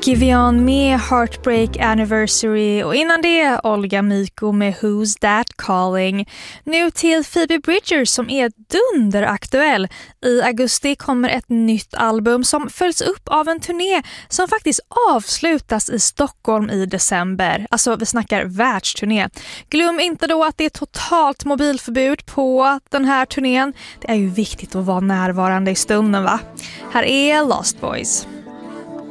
Giveon med Heartbreak Anniversary och innan det Olga Miko med Who's That Calling. Nu till Phoebe Bridgers som är dunderaktuell. I augusti kommer ett nytt album som följs upp av en turné som faktiskt avslutas i Stockholm i december. Alltså vi snackar världsturné. Glöm inte då att det är totalt mobilförbud på den här turnén. Det är ju viktigt att vara närvarande i stunden va? Här är Lost Boys.